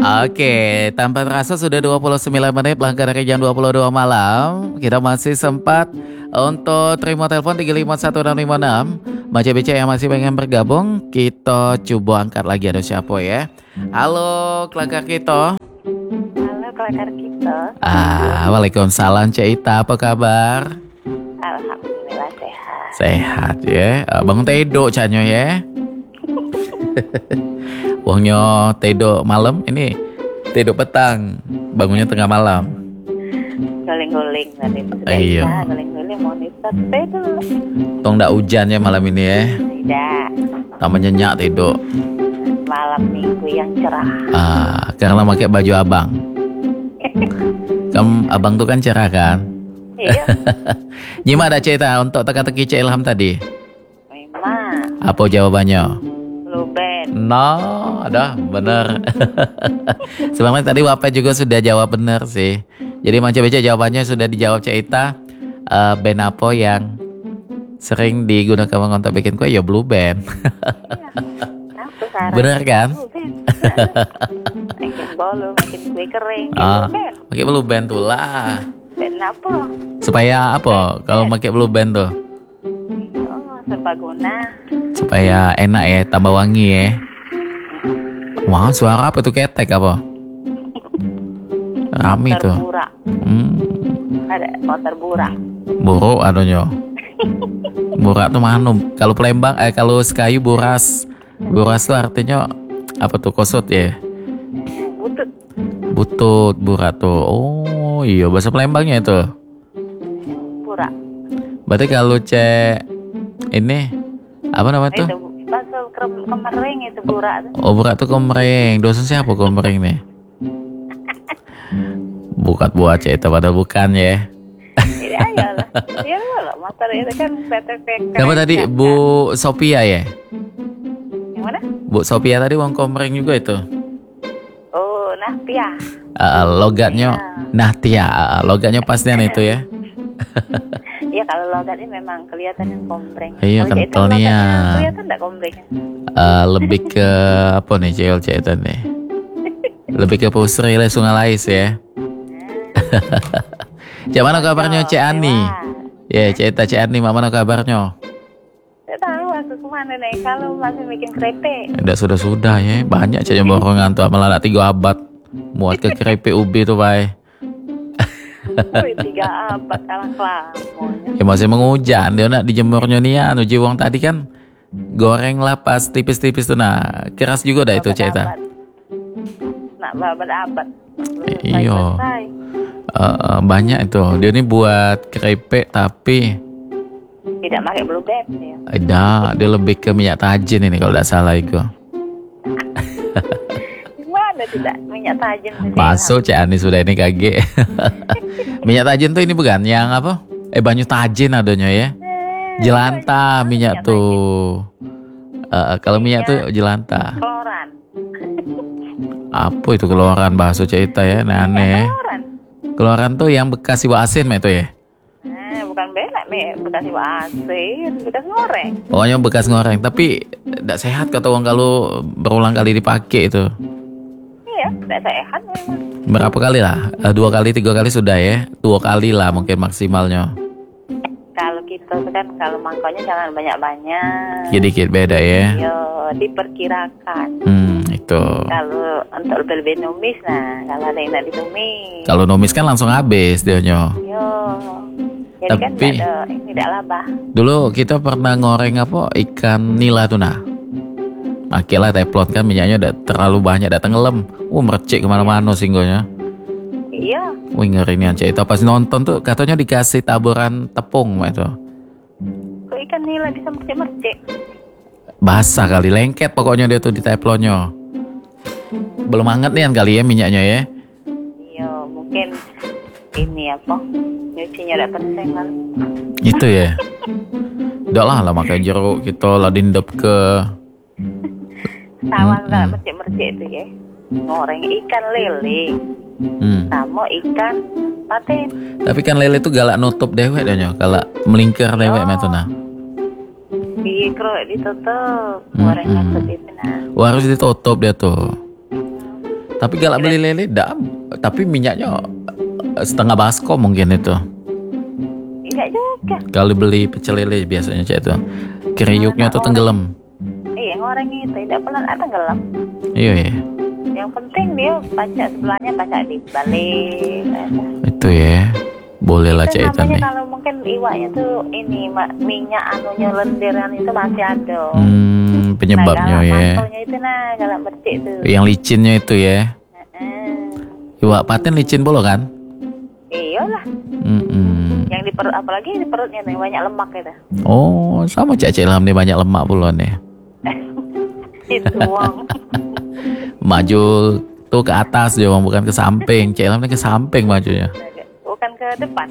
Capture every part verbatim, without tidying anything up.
Oke, tanpa terasa sudah dua puluh sembilan menit langkah dari jam dua puluh dua malam. Kita masih sempat untuk terima telepon tiga lima satu enam lima enam. Baca B C yang masih pengen bergabung, kita coba angkat lagi, ada siapa ya? Halo, kelakar kita. Halo, kelakar kita. Ah, waalaikumsalam Cik Ita, apa kabar? Alhamdulillah sehat. Sehat ya. Abang Tedo canyo ya. Wongnya Tedo malam, ini Tedo petang, bangunnya tengah malam. Guling-guling tadi. Iya. Guling-guling monitor Tedo. Tong ndak hujan ya malam ini ya. Tidak. Tambah nyenyak Tedo. Malam minggu yang cerah. Ah, karena pakai baju abang. Kamu abang tuh kan cerah kan? Iya. Gimana cerita untuk teka-teki Cik Ilham tadi? Memang. Apa jawabannya? Blue band. No, ada bener. Sebenarnya tadi Wapet juga sudah jawab bener sih. Jadi macam baca jawabannya sudah dijawab Cik Ita. Uh, band apa yang sering digunakan untuk bikin kue? Ya Blue Band. Apa sekarang? Bener kan? Blue band. Makin bolu, makin kue kering. Ah, Blue band. pakai Blue Band tuh lah. Band apa? Supaya apa? Kalau pakai Blue Band tuh? Oh, serbaguna. Supaya enak ya, tambah wangi ya. Wah, suara apa tuh, ketek apa? Rami tuh. Terburak. Hmm, Ada motor burak. buruk anunya. Burak tuh manum. Kalau Palembang, eh kalau Sekayu buras. Buras tuh artinya apa tuh, kosot ya? Butut. Butut, burak tuh. Oh iya, bahasa Palembangnya itu. Burak. Berarti kalau cek ini apa namanya tuh? Itu bakso kem- kemering itu burak tuh. Oh, burak tuh komering. Dosen siapa komering nih? Bukat buat cerita padahal bukan ya. Iya ayolah. Iya lah, motor itu kan P T P. Siapa tadi? Bu Sophia ya? Yang mana? Bu Sophia tadi wong komering juga itu. Oh, Nahtia. Uh, logatnya Nahtia, uh, logatnya pastian itu ya. Iya, kalau logatnya memang kelihatan yang kombreng. Iya, Kalau Jaita kentalnya. logatnya kelihatan enggak kombreng? Uh, lebih ke apa nih cewek cerita nih? Lebih ke pusri le Sungai Lais ya. Cak mana kabarnya Cik Ani? Ya, cerita Cik Ani, mana kabarnya? Saya tahu aku kemana nih kalau masih bikin keripik. Udah sudah-sudah ya, banyak caknya borongan tuh, malah tiga abad muat ke keripik ubi tuh, bay. Oh, tiga abad kalah kelamonnya. Ya masih mengujan, dia nak dijemurnya nih ya, anu jiwang tadi kan goreng lah pas tipis-tipis tuh, nah keras juga dah itu cerita. Nak babat abad. Iya. Uh, banyak itu, dia ini buat keripik tapi tidak pakai blue band ya. ada, dia lebih ke minyak tajin ini kalau tidak salah itu. Gimana tidak minyak tajam? Masuk Cik Ani sudah ini kaget. Minyak tajin tuh ini bukan yang apa? Eh banyu tajin adanya ya. Jelantah minyak tuh. Uh, kalau minyak tuh jelantah. Keloran. Apa itu keloran, bahasa cerita ya, aneh. Keloran. Keloran tuh yang bekas iwa asin mah itu ya. Eh, bukan benak, me, bekas iwa asin, bekas ngoreng. Pokoknya bekas ngoreng, tapi tidak sehat kata orang kalau berulang kali dipakai itu. Iya, tidak sehat memang. Berapa kali lah? Uh, dua kali, tiga kali sudah ya. Dua kali lah mungkin maksimalnya. Kalau kita tuh kan kalau mangkoknya jangan banyak-banyak. Dikit-dikit beda ya. Yo, diperkirakan. Hmm, itu. Kalau untuk lebih-lebih numis, nah kalau ada yang nak ditumis. Kalau numis kan langsung habis dianya. Yo, jadi Tapi kan tidak ada, tidak labah. dulu kita pernah ngoreng apa ikan nila tuh nah. Akhirnya teflon kan minyaknya udah terlalu banyak, udah tenggelam. Uh mercik kemana-mana singgonya. Iya. Wih ngeri nih Anca. Itu pas nonton tuh katanya dikasih taburan tepung itu. Kok ikan nila bisa mercik-mercik? Basah kali, lengket pokoknya dia tuh di teflonnya. Belum hangat nih kan kali ya minyaknya ya. Iya, mungkin ini apa? Nyucinya udah penting kan. Itu ya. Udah lah lah makan jeruk kita lah dindep ke Tawang nggak mercik-mercik itu ya. Goreng ikan lele hmm. sama ikan patin. Tapi kan lele tuh galak nutup dewek dah nyo, galak melingkar dewek oh. Nah. Di kro ditutup, Hmm, gorengnya hmm. seperti itu nah. Wah, harus ditutup dia tuh. Tapi galak beli lele, dah. Tapi minyaknya setengah baskom mungkin itu. Enggak juga. Kalau beli pecel lele biasanya cek itu. Kriuknya tuh tenggelam. Iya, orang itu tidak pernah ada tenggelam. Iya ya. Yang penting dia baca sebelahnya baca di balik. Itu ya. Boleh lah cek itu Namanya nih. kalau mungkin iwaknya tuh ini ma- minyak anunya lendiran itu masih ada. Hmm, penyebabnya nah, ya. Mantaunya itu nah galak bercik tuh. Yang licinnya itu ya. Heeh. Iwak paten licin bolo kan? Iyalah. Mm-mm. Yang di perut apalagi di perutnya nih banyak lemak gitu. Oh, sama cek cek ilham nih banyak lemak pula nih. Itu uang. Maju tuh ke atas dia bukan ke samping. Cek ilham nih ke samping majunya. Bukan ke depan.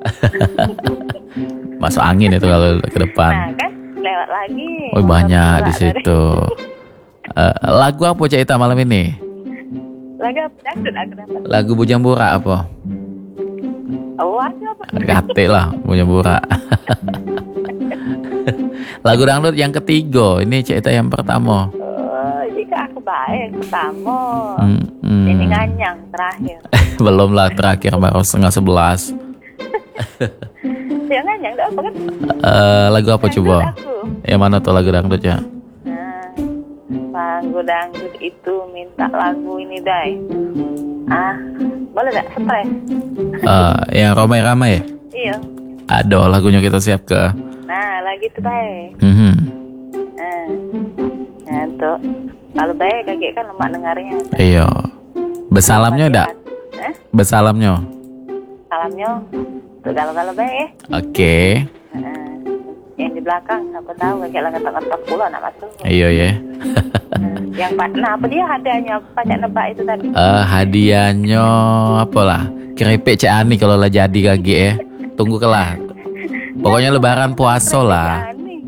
Masuk angin itu kalau ke depan. Nah kan lewat lagi. Oh banyak di Motor situ. Eh, lagu apa cek Ita malam ini? Lagi apa? Dangdut aku dapat. Lagu Bujang Burak apa? Oh ada apa? Kate lah Bujang Burak. Lagu dangdut yang ketiga. Ini cek Ita yang pertama. Oh, jika aku baik pertama. Hmm, hmm. Ini nganyang terakhir. Belum lah terakhir baru setengah sebelas. Yang nganyang dah apa kan? Eh, lagu apa coba? Dangdut aku. Yang mana tuh lagu dangdutnya? Nah, lagu dangdut itu minta lagu ini dai. Ah, boleh tak? Stres. Eh, yang ramai-ramai ya? Iya. Ada lagunya kita siap ke. Nah, lagi tuh dai. Mhm. Nah, nah tuh. Kalau baik kakek kan lemak dengarnya. Iya. Besalamnya enggak? Eh? Besalamnya. Salamnya. Tuh kalau-kalau baik. Oke. Nah, yang di belakang siapa tahu kakek lah ngetok-ngetok pula nak masuk. Iya ya. Nah, yang pak, nah apa dia hadiahnya pajak nebak itu tadi? Eh hadiahnya apalah? Keripik Cik Ani kalau lah jadi kaki ya. Tunggu kelah. Pokoknya lebaran puasa lah.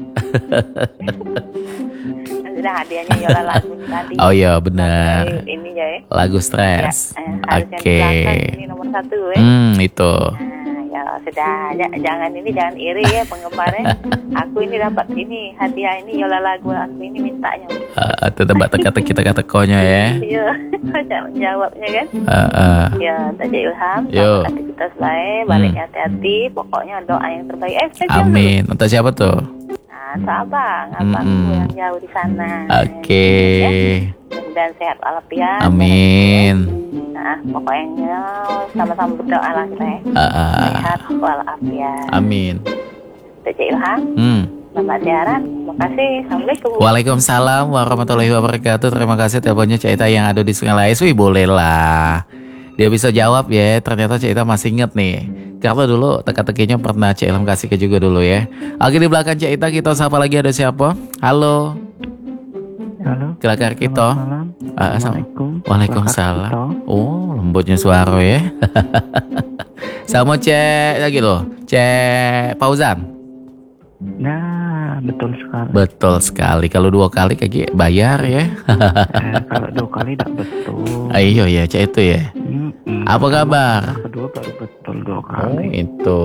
Sudah hadiahnya Yola lagu tadi. Oh iya benar. Lagu ini ya. Lagu Ya, stres. eh, harus yang di Oke. belakang ini nomor satu ya. Hmm itu. Nah, ya sudah, J- jangan ini jangan iri ya penggemarnya. Aku ini dapat ini hadiah ini Yola lagu aku ini mintanya. Eh itu tebak teka-teki teka-tekonya ya. Iya, jangan jawabnya kan. Eh, eh. Ya, Taja Ilham, Yo. selamat aktivitas lain, baliknya hati-hati, pokoknya doa yang terbaik. Eh, spesial dulu. Amin. Untuk siapa tuh? Nah, itu abang, abangku Mm-mm. yang jauh di sana. Oke. Ya, dan sehat walafiat. Amin. Nah, pokoknya sama-sama berdoa lah kita ya. Ah, ah. Sehat walafiat. Amin. Taja Ilham, Hmm. selamat siaran. Terima kasih. Assalamualaikum. Waalaikumsalam warahmatullahi wabarakatuh. Terima kasih teleponnya Cik Ita yang ada di Sungai Lais. Wih boleh lah. Dia bisa jawab ya. Ternyata Cik Ita masih inget nih. Karena dulu teka-tekinya pernah Cik Ilham kasih ke juga dulu ya. Oke di belakang Cik Ita kita sapa lagi ada siapa? Halo. Halo. Kelakar kita. Selamat malam. Ah, Assalamualaikum. Waalaikumsalam. Kelakar kita. Oh lembutnya suara ya. Sama Cek lagi loh. Cek Fauzan. Nah, betul sekali. Betul sekali. Kalau dua kali kaki bayar ya. Eh, kalau dua kali tidak betul. Ah, iya ya Cek itu ya. Mm-mm. Apa kabar? Kedua baru betul dua Oh kali. itu.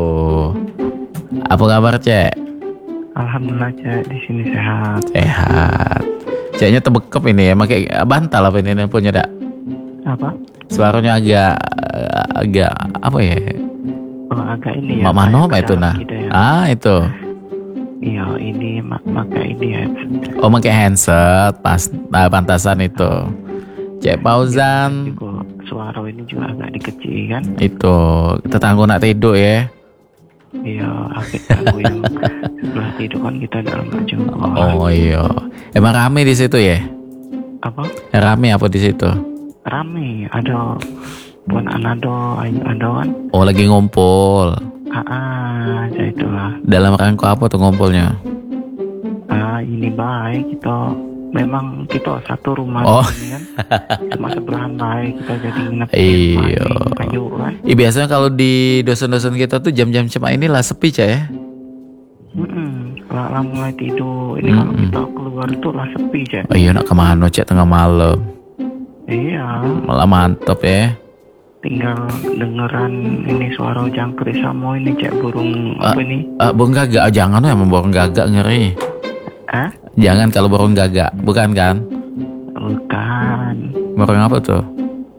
Apa kabar Cek? Alhamdulillah Cek, di sini sehat. Sehat. Ceknya tebekep ini ya, pakai bantal apa ini punya dak? Apa? Suaranya agak agak apa ya? Oh, agak ini ya. Mak mano apa kayak itu ke nah? dalam gitu ya. Ah itu. Iya, ini mak pakai ini ya. Oh pakai handset pas nah, pantasan itu. Cek Fauzan Juga suara ini juga agak dikecilkan. itu tetangga nak tidur ya. Iya, agak ganggu yang sebelah tidur kan kita dalam baju. Oh iya. Emang rame di situ ya? Apa? Rame apa di situ? Rame, ada Puan Anado, Ayu Ando kan? Oh lagi ngumpul. Ah, ah, ya itulah. Dalam rangka apa tuh ngumpulnya? Ah, ini baik kita memang kita satu rumah Oh. ini kan. Cuma sebelahan baik kita jadi nginep di Iya. rumah di Ayu kan. Iya biasanya kalau di dosen-dosen kita tuh jam-jam cuma inilah sepi Cak ya. Mm-mm. Kalau lah mulai tidur, ini kalau Mm-mm. kita keluar itu lah sepi Cak. Oh iya nak kemana Cak tengah malam. Iya, Malah mantap ya. tinggal dengeran ini suara jangkrik sama ini Cak burung Ah. apa ini? Ah, burung gagak, ah, jangan ya burung gagak ngeri. Hah? Jangan kalau burung gagak, bukan kan? Bukan. Burung apa tuh?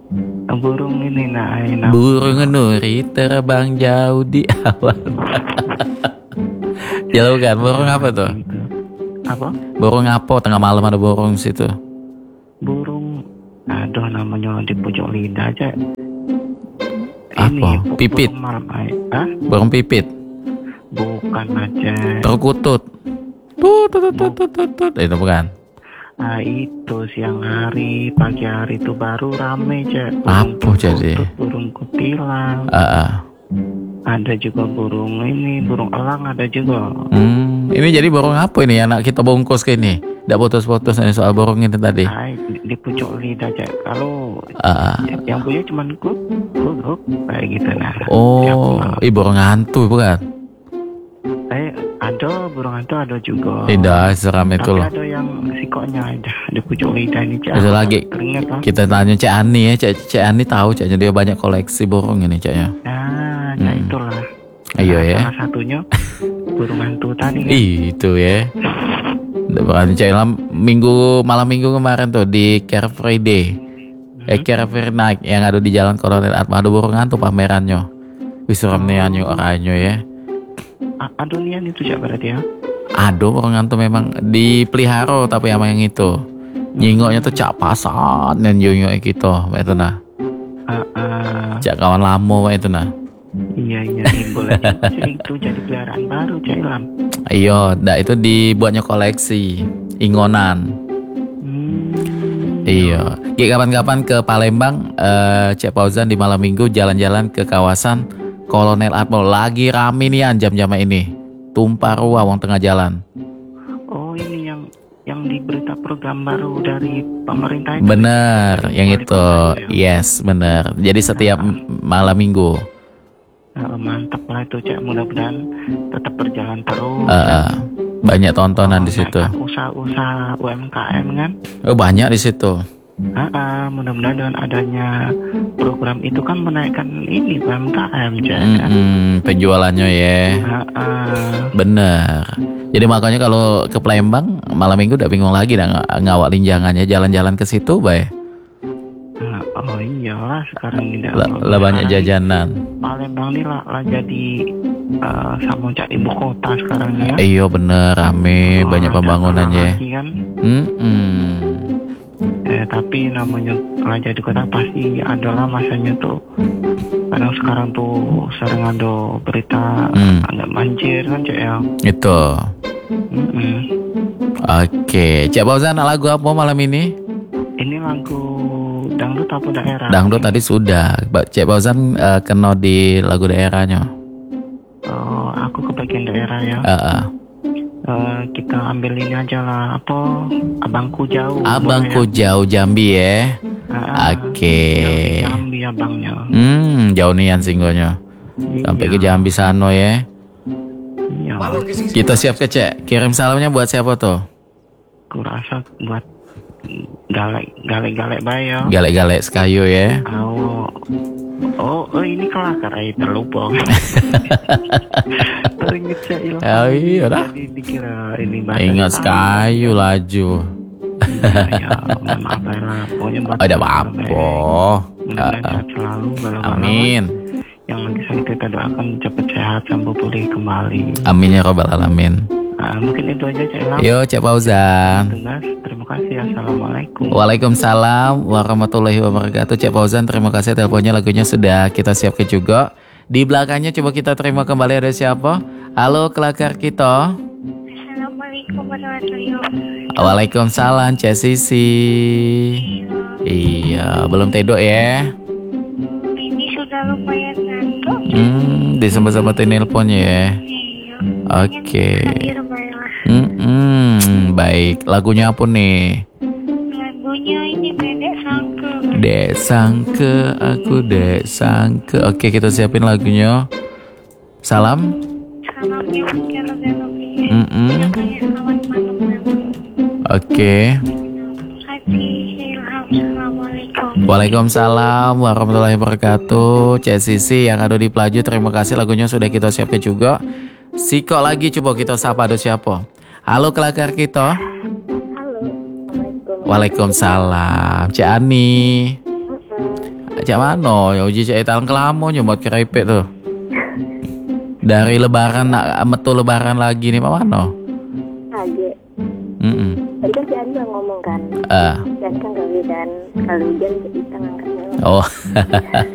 burung ini nah, nah. Burung nuri terbang jauh di awan. Jauh kan, burung apa tuh? Apa? Burung apa? Tengah malam ada burung situ. Burung, aduh namanya di pojok lidah aja. Apa? bu- Pipit? Burung malam, ay- Hah? Burung pipit. Bukan aja. Perkutut. Tut tut tut tut tut tut. Itu bukan. Ah itu siang hari, pagi hari itu baru rame aja. Apa jadi? Burung kutilang. Ah, ah. Ada juga burung ini, burung elang ada juga. Hmm, ini jadi burung apa ini anak kita bungkus ke ini? Tidak putus-putus nih soal burung ini tadi. Ay, di, di pucuk lidah aja. Kalau Ah. yang punya cuma kuk, kuk, kuk, kayak gitu nah. Tiap Oh, malam. ih burung hantu bukan? Eh, ada burung hantu ada juga. Tidak, seram itu Tapi loh. ada yang sikoknya ada di pucuk lidah ini cak. Itu lagi. Keringet lah. Kita tanya Cik Ani ya, Cik, Cik Ani tahu Cik, dia banyak koleksi burung ini Ciknya. Nah, nah Hmm. itulah. Iya Nah, ya. Salah satunya burung hantu tadi kan. Ih, itu ya. Udah berani Cik Ilham minggu malam minggu kemarin tuh di Carefree Day. Eh Carefree Night yang ada di Jalan Kolonel Atma, ada burung hantu pamerannya. Wis seram nih anyo orangnya ya. A- Adonian itu cak berarti ya. Ada burung hantu memang dipelihara tapi sama yang itu. Nyingoknya tuh cak pasan dan nyingok gitu, itu nah. Ah, ah, Cak kawan lama itu nah. iya iya boleh. Jadi itu jadi peliharaan baru cak Ilham. Iya, dah itu dibuatnya koleksi ingonan. Hmm. Iya. Ki kapan-kapan ke Palembang, eh, Cek Fauzan di malam minggu jalan-jalan ke kawasan Kolonel Atmo. Lagi rame nih jam-jam ini. Tumpah ruah wong tengah jalan. Oh ini yang yang di berita program baru dari pemerintah itu. Bener, yang Wali itu. kota ya? Yes, bener. Jadi setiap m- malam minggu. Nah, mantap lah itu cak, mudah-mudahan tetap berjalan terus. Eh, eh, banyak tontonan di situ. Naikkan usaha-usaha U M K M kan. Oh, banyak di situ. Ah, ah, mudah-mudahan dengan adanya program itu kan menaikkan ini U M K M cak. kan? Mm-mm, penjualannya ya. Ah, ah. Bener. Jadi makanya kalau ke Palembang malam minggu udah bingung lagi dah ng- ngawak linjangannya jalan-jalan ke situ, bay. Nah, oh iyalah sekarang ini Lah lah banyak jajanan. Palembang ini lah, lah jadi uh, sama cak ibu kota sekarang ya. Iya bener rame Oh, banyak ada pembangunan orang ya. lagi kan. Mm-mm. Eh, tapi namanya lah jadi kota pasti adalah masanya tuh. Kadang sekarang tuh sering ada berita Hmm. ada banjir kan cak ya. Itu. Mm-mm. Oke, Cak Fauzan lagu apa malam ini? Ini lagu dangdut apa daerah? Dangdut tadi sudah. Ba- Cak Fauzan eh, kena di lagu daerahnya. Oh, aku ke bagian daerah ya. Eh, eh. Eh, kita ambil ini aja lah apa abangku jauh. Abangku jauh Jambi ya. Ah, Oke. Jambi abangnya. Hmm, jauh nian singgonya. Sampai ke Jambi sana ya. Iya. Kita siap ke Cek. Kirim salamnya buat siapa tuh? Aku rasa buat galek galek galek bayar. Galek-galek Sekayu ya. Oh, oh, oh ini kelakar aja terlupa. Teringat saya hilang. Oh iya dah. Jadi dikira ini bahasa Ingat Jepang. Sekayu laju. Ya, mohon maaf lah. Pokoknya buat Oh, ada apa-apa. Mudah-mudahan Ah, ah. sehat selalu. Kalau Amin. yang lagi sakit kita doakan cepat sehat sembuh pulih kembali. Amin ya robbal alamin. Nah, mungkin itu aja Cak Ilham. Yo Cek Fauzan. Tugas. Terima kasih. Assalamualaikum. Waalaikumsalam warahmatullahi wabarakatuh. Cek Fauzan, terima kasih teleponnya, lagunya sudah kita siapkan juga. Di belakangnya coba kita terima kembali ada siapa? Halo kelakar kita. Assalamualaikum warahmatullahi wabarakatuh. Waalaikumsalam Cek Sisi. Iya, belum tidur ya? Ini sudah lumayan ngantuk. Hmm, disebut-sebutin nelponnya ya. Iya. Oke. Hadir baiklah. Hmm, hmm, baik. Lagunya apa nih? Lagunya ini Dedek Sangke. Dek sangke, aku dek sangke. Oke, kita siapin lagunya. Salam. Salamnya Fikir dan Novi. Mm-mm. Selamat malam nanti. Oke. Hati Ilham. Assalamualaikum. Waalaikumsalam warahmatullahi wabarakatuh. Cek Sisi yang ada di Pelaju, terima kasih lagunya sudah kita siapin juga. Siko lagi coba kita sapa ada siapa? Halo kelakar kita. Halo. Assalamualaikum. Waalaikumsalam. Cek Ani. Cak mano, ya uji cak talang kelamo nyomot keripik tuh. Dari lebaran nak metu lebaran lagi nih Pak Mano. Age. Mm-mm. Tadi kan si Anda ngomong kan. Ah. Dan kan gawe dan kalau hujan kita ngangkatnya. Oh.